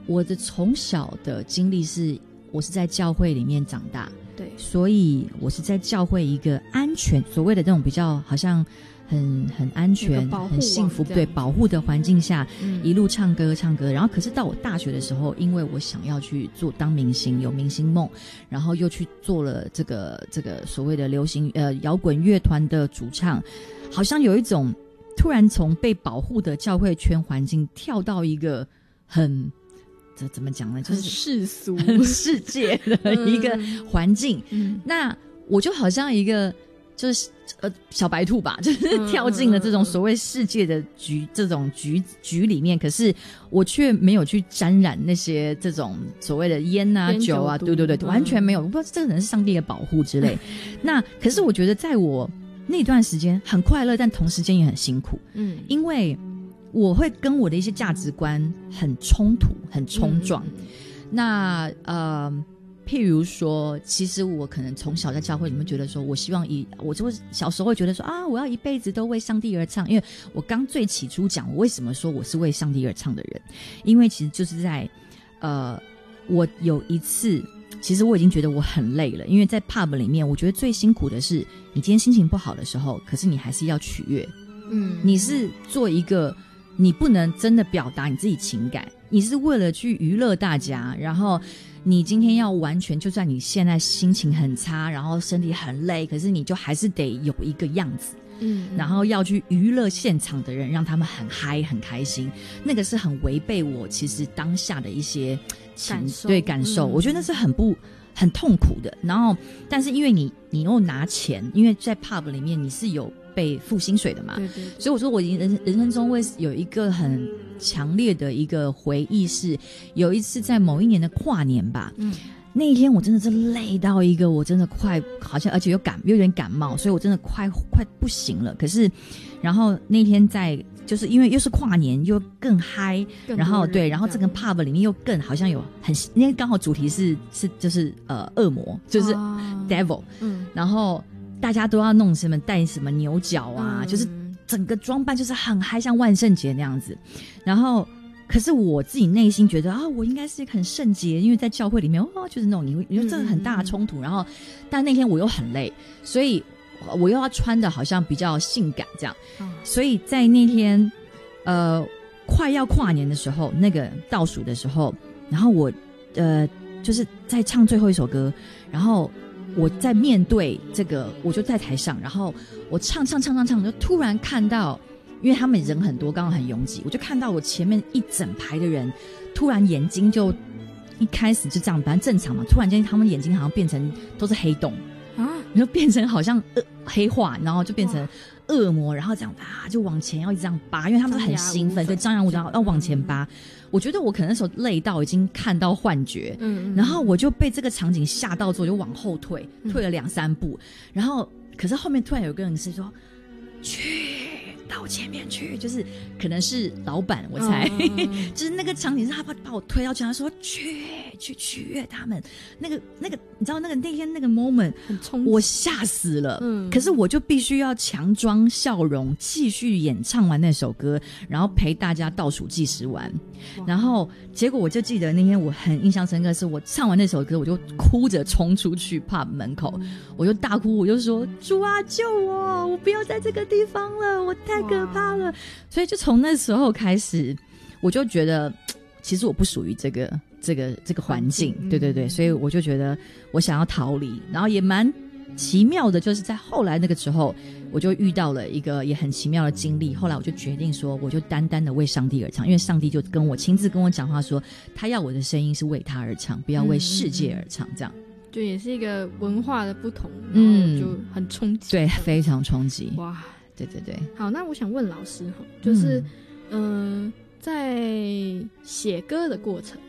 我的从小的经历是，我是在教会里面长大， 对， 所以我是在教会一个安全，所谓的这种比较好像很安全、很幸福，对，保护的环境下，一路唱歌。然后，可是到我大学的时候，因为我想要去当明星，有明星梦，然后又去做了这个所谓的流行摇滚乐团的主唱，好像有一种突然从被保护的教会圈环境跳到一个很。这怎么讲呢？就是世俗、 世界的一个环境。那我就好像一个就是小白兔吧，就是跳进了这种所谓世界的这种局里面。可是我却没有去沾染那些这种所谓的烟啊、酒啊，对，完全没有。我不知道这可能是上帝的保护之类。那可是我觉得在我那段时间很快乐，但同时间也很辛苦。因为我会跟我的一些价值观很冲突、很冲撞。那譬如说，其实我可能从小在教会里面觉得说，我希望我就小时候会觉得说啊，我要一辈子都为上帝而唱。因为我刚最起初讲，我为什么说我是为上帝而唱的人，因为其实就是在我有一次。其实我已经觉得我很累了，因为在 pub 里面，我觉得最辛苦的是，你今天心情不好的时候，可是你还是要取悦，你是做一个。你不能真的表达你自己情感，你是为了去娱乐大家，然后你今天要完全，就算你现在心情很差，然后身体很累，可是你就还是得有一个样子，然后要去娱乐现场的人，让他们很嗨很开心，那个是很违背我其实当下的一些感受，我觉得那是很痛苦的。然后，但是因为你又拿钱，因为在 pub 里面你是有被付薪水的嘛，对，所以我说我人生中会有一个很强烈的一个回忆是，有一次在某一年的跨年吧，那一天我真的是累到一个，我真的快好像，而且有点感冒，所以我真的快不行了。可是，然后那天就是因为又是跨年，又更嗨，然后对，然后这个 pub 里面又更好像有因为刚好主题是就是恶魔，就是 devil，然后大家都要弄什么戴什么牛角啊，就是整个装扮就是很嗨，像万圣节那样子。然后可是我自己内心觉得啊，我应该是很圣洁，因为在教会里面就是那种你就这个很大的冲突。然后但那天我又很累，所以我又要穿的好像比较性感这样，所以在那天快要跨年的时候，那个倒数的时候，然后我就是在唱最后一首歌，然后我在面对这个，我就在台上，然后我唱，就突然看到，因为他们人很多，刚好很拥挤，我就看到我前面一整排的人，突然眼睛就一开始就这样，反正正常嘛，突然间他们眼睛好像变成都是黑洞啊，然后变成好像黑化，然后就变成恶魔，然后这样就往前要一直这样扒，因为他们是很兴奋，对，张牙舞爪要往前扒。我觉得我可能那时候累到已经看到幻觉，然后我就被这个场景吓到之后，就往后退了2-3步，然后可是后面突然有个人是说去到前面去，就是可能是老板，我猜，就是那个场景是他把我推到前，他说去取悦他们，那个你知道那天那个 moment 很冲击，我吓死了，可是我就必须要强装笑容，继续演唱完那首歌，然后陪大家倒数计时完，然后结果我就记得那天我很印象深刻，是我唱完那首歌，我就哭着冲出去 pub 门口，我就大哭，我就说主啊救我，我不要在这个地方了，我太可怕了。所以就从那时候开始，我就觉得其实我不属于这个环境，对，所以我就觉得我想要逃离，然后也蛮奇妙的，就是在后来那个时候，我就遇到了一个也很奇妙的经历。后来我就决定说，我就单单的为上帝而唱，因为上帝就亲自跟我讲话说，他要我的声音是为他而唱，不要为世界而唱，这样。 就也是一个文化的不同，然后就很冲击， 对，非常冲击。哇，对。 好，那我想问老师就是在写歌的过程，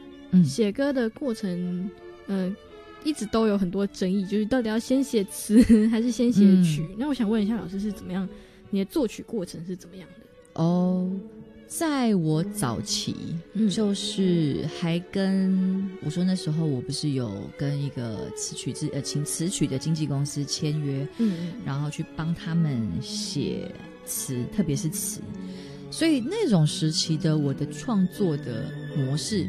一直都有很多争议，就是到底要先写词还是先写曲？那我想问一下老师是怎么样，你的作曲过程是怎么样的？ 在我早期，就是还跟我说那时候我不是有跟一个请词曲的经纪公司签约，然后去帮他们写词，特别是词。所以那种时期的我的创作的模式